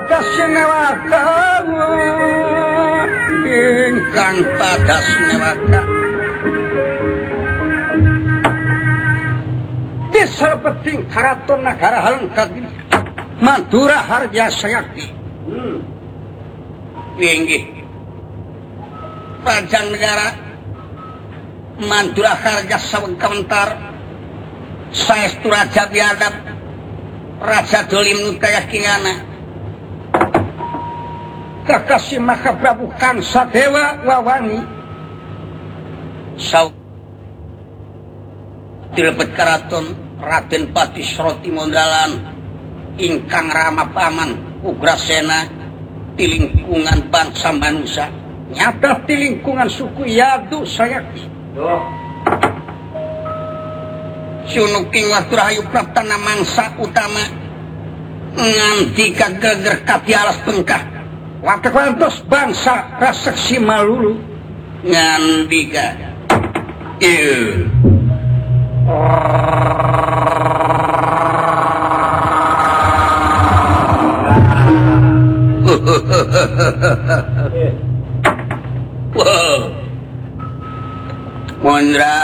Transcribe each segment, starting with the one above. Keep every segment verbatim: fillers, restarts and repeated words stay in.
padas newaka ingkang padas newaka Desa Peting Karaton Nagara Halengkadi Madura Harja Sayakti hmm. Inggih Prajan Negara Madura Harja Sawengkawentar Saestu Raja Biadab Raja Dolim Nutayakingana Kakasi Maka Prabu Kansa Dewa Wawani Saw Dilebet Karaton Raden Pati Sroti Mondalan ingkang Rama Paman Ugrasena di lingkungan bangsa manusia nyata di lingkungan suku Yadu Sayakti oh. Sunuking waktu rahayu praptana mangsa utama nganti kageger kati alas bengkah waktu kantos bangsa raseksi malulu ngandika il wow. Mondra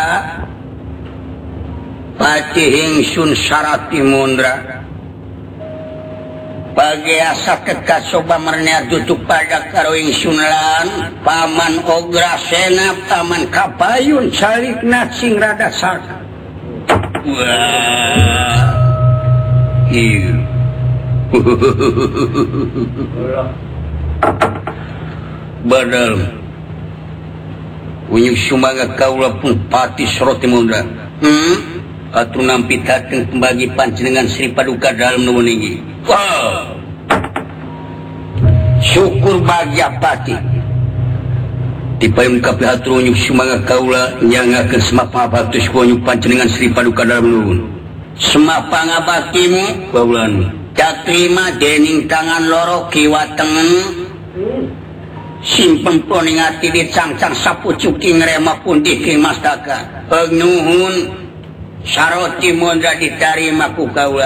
Pati Hingsun Sarati Mondra Pagi asa keka coba mernia tutup pada karo Hingsun lan Paman Ograsena Paman Kapayun Salikna Sing Rada Saka wah iya badal unyuk sumaga kaula pun Pati Sroti Mondra hmm atuh nampi dateng pembagi panjenengan Sri Paduka dalam nuwun inggih wow syukur bagya Pati dipayung kabeh atur unyuk sumaga kaula nyangakeun semapa abatus unyuk panjenengan Sri Paduka dalam nuwun semapa ngabaktimu kaulan cakrima dening tangan loro kiwa tengen simpen poning ati dicangcang sapucuking rema pundih king mastaka nuhun Saroti Mondra diterima ku kaula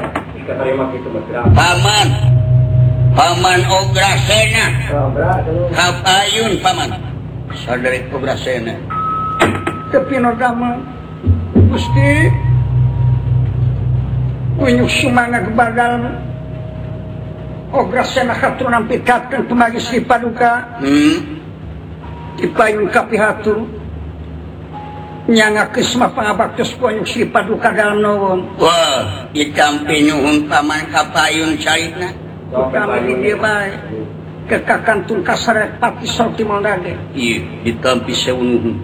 Paman Paman Ograsena Kapayun Paman Sadari Ograsena Kepino dama Gusti unyuk sumanga kebadal Ograsena katurunan pitakan tumagi Sri Paduka hmm. dipayung kapihatur nyanga kesma pangabaktos unyuk Sri Paduka dalam nuwun wah ditampi nyuhun Paman Kapayun Caritna utama di dia baik kekakantun kasaret Pati Sroti Mondra iya ditampi seunuhun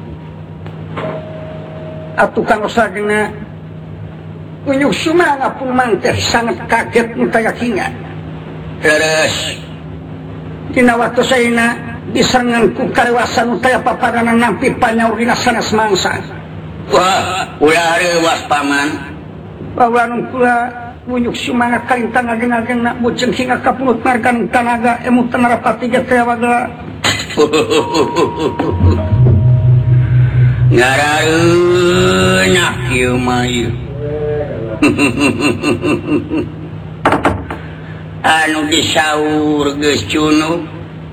atuh kang sadina unyuk sumanga pun mangteh sangat kaget mutayakingan terus dina waktu saina diserangan ku karewasan utaya paparanan nampi panyaurina sanes mangsa wah ulah rewas Paman bawaan kula unyuk sumanga kalintang ageng-ageng nak bujeng hingga kapulut margan tanaga emu tenara patiga tewagla ngaraeunak ieu mah ieu anu disaur geus cunu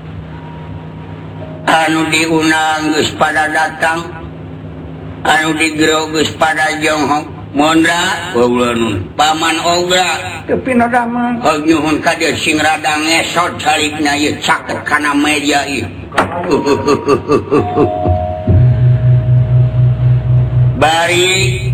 anu diunang geus pada datang anu digero geus pada jonghok Mondra kaulanun Paman Ogra kepino dama nyuhun ka dieu sing rada ngesot salikna ieu caket kana meja ieu bari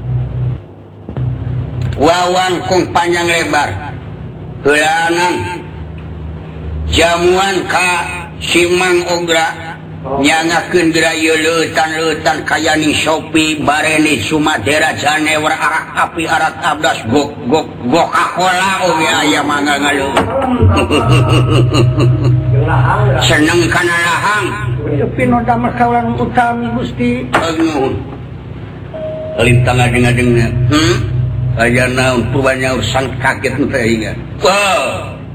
wawan kung panjang lebar heulangan jamuan ka Simang Ogra nyangakeun diraya leutan-leutan kayaning Sopi Bareni Sumadera Janewer arak api arak abdas gok gok gok akola oge aya mangga ngalu seneng kana lahang pino damel kawan utami Gusti nuhun lintang adeng-adengna hmm aya naon purwanya urusan kaget teh ingat wow